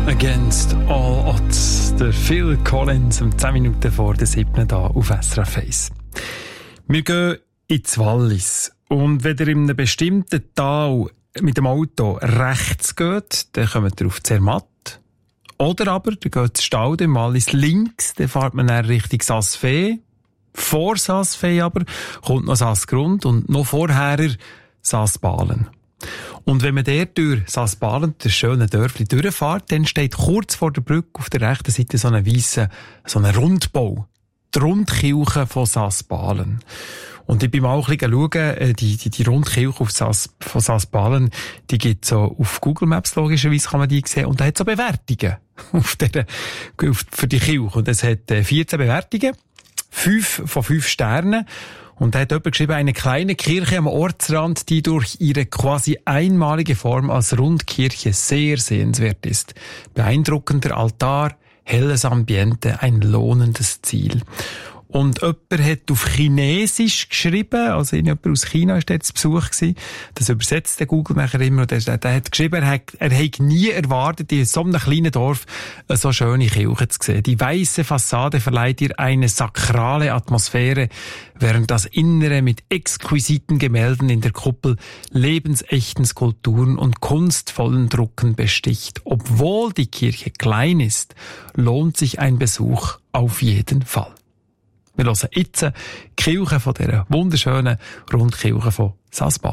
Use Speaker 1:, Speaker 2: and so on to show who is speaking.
Speaker 1: Against All Odds. Der Phil Collins um 10 Minuten vor der 7. da auf SRF 1. Wir gehen ins Wallis. Und wenn ihr in einem bestimmten Tal mit dem Auto rechts geht, dann kommt ihr auf Zermatt. Oder aber, ihr geht ins Staude im Wallis links, dann fährt man dann Richtung Saas-Fee. Vor Saas-Fee aber kommt noch Saas-Grund und noch vorher Saas-Balen. Und wenn man dort durch Saas-Balen, das schöne Dörfli, durchfährt, dann steht kurz vor der Brücke auf der rechten Seite so ein Rundbau. Die Rundkirche von Saas-Balen. Und ich bin mal auch ein bisschen schauen, die Rundkirche von Saas-Balen, die gibt so auf Google Maps, logischerweise kann man die sehen, und da hat so Bewertungen für die Kirche. Und es hat 14 Bewertungen, 5 von 5 Sternen. Und da hat jemand geschrieben, eine kleine Kirche am Ortsrand, die durch ihre quasi einmalige Form als Rundkirche sehr sehenswert ist. Beeindruckender Altar, helles Ambiente, ein lohnendes Ziel. Und jemand hat auf Chinesisch geschrieben, also jemand aus China war dort zu Besuch gewesen. Das übersetzt der Google nachher immer. Und der hat geschrieben, er hätte nie erwartet, in so einem kleinen Dorf eine so schöne Kirche zu sehen. Die weisse Fassade verleiht ihr eine sakrale Atmosphäre, während das Innere mit exquisiten Gemälden in der Kuppel, lebensechten Skulpturen und kunstvollen Drucken besticht. Obwohl die Kirche klein ist, lohnt sich ein Besuch auf jeden Fall. Wir hören jetzt die Kirche von dieser wunderschönen Rundkirche von Saas-Balen.